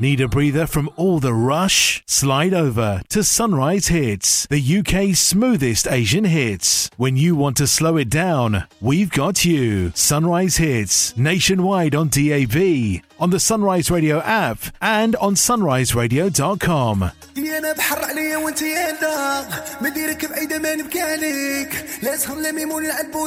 Need a breather from all the rush? Slide over to Sunrise Hits, the UK's smoothest Asian hits. When you want to slow it down, we've got you. Sunrise Hits, nationwide on DAB, on the Sunrise Radio app, and on sunriseradio.com. انا بحر عليا وانت يا داغ مديرك بعيده ما نبكي عليك لا تسهر لا ميمون العب